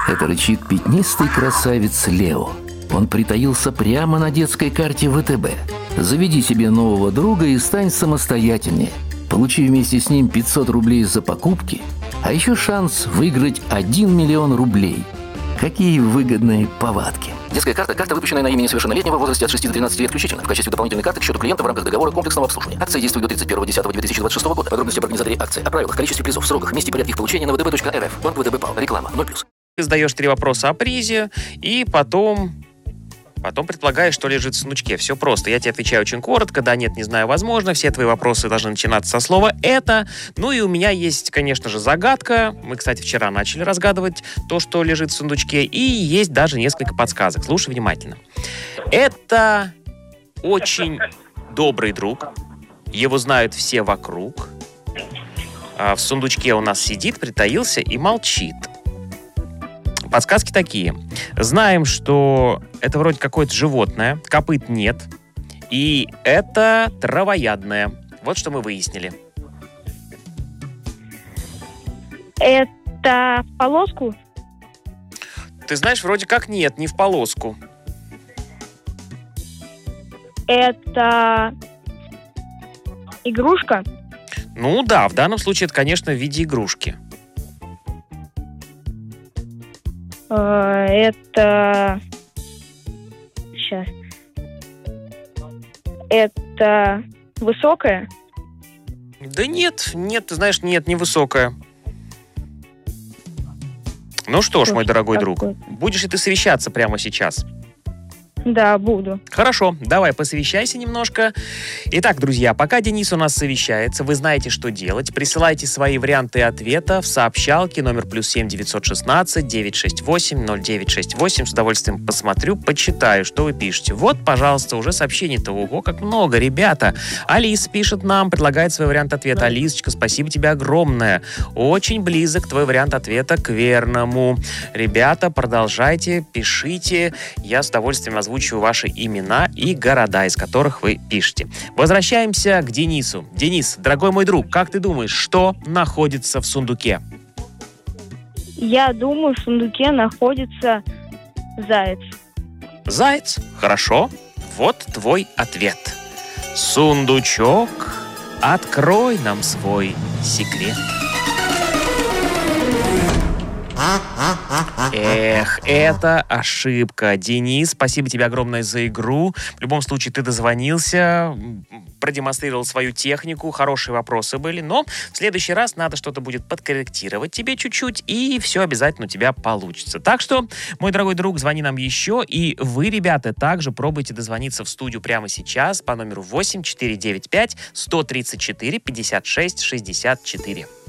Это рычит пятнистый красавец Лео. Он притаился прямо на детской карте ВТБ. Заведи себе нового друга и стань самостоятельнее. Получи вместе с ним 500 рублей за покупки, а еще шанс выиграть 1 миллион рублей. Какие выгодные повадки. Детская карта – карта, выпущенная на имя несовершеннолетнего в возрасте от 6 до 13 лет включительно, в качестве дополнительной карты к счету клиента в рамках договора комплексного обслуживания. Акция действует до 31.10.2026 года. Подробности об организаторе акции, о правилах, количестве призов, сроках, месте и порядке их получения на vtb.rf. Банк ВТБ ПАО. Реклама 0+. Ты задаешь 3 вопроса о призе, и потом предполагаешь, что лежит в сундучке. Все просто. Я тебе отвечаю очень коротко. Да, нет, не знаю, возможно. Все твои вопросы должны начинаться со слова «это». Ну и у меня есть, конечно же, загадка. Мы, кстати, вчера начали разгадывать то, что лежит в сундучке. И есть даже несколько подсказок. Слушай внимательно. Это очень добрый друг. Его знают все вокруг. В сундучке у нас сидит, притаился и молчит. Подсказки такие. Знаем, что это вроде какое-то животное, копыт нет, и это травоядное. Вот что мы выяснили. Это в полоску? Ты знаешь, вроде как нет, не в полоску. Это игрушка? Ну да, в данном случае это, конечно, в виде игрушки. Это... Сейчас. Это высокое? Да нет, ты знаешь, нет, не высокая. Ну что ж, мой дорогой друг, будешь ли ты совещаться прямо сейчас? Да, буду. Хорошо, давай посовещайся немножко. Итак, друзья, пока Денис у нас совещается, вы знаете, что делать. Присылайте свои варианты ответа в сообщалки номер +7 916 968 0968. С удовольствием посмотрю, почитаю, что вы пишете. Вот, пожалуйста, уже сообщений-то. Ого, как много, ребята. Алис пишет нам, предлагает свой вариант ответа. Алисочка, спасибо тебе огромное. Очень близок твой вариант ответа к верному. Ребята, продолжайте, пишите. Я с удовольствием озвучу ваши имена и города, из которых вы пишете. Возвращаемся к Денису. Денис, дорогой мой друг, как ты думаешь, что находится в сундуке? Я думаю, в сундуке находится заяц. Заяц? Хорошо. Вот твой ответ. Сундучок, открой нам свой секрет. Эх, это ошибка. Денис, спасибо тебе огромное за игру. В любом случае, ты дозвонился, продемонстрировал свою технику, хорошие вопросы были, но в следующий раз надо что-то будет подкорректировать тебе чуть-чуть, и все обязательно у тебя получится. Так что, мой дорогой друг, звони нам еще, и вы, ребята, также пробуйте дозвониться в студию прямо сейчас по номеру 8 495 134 56 64.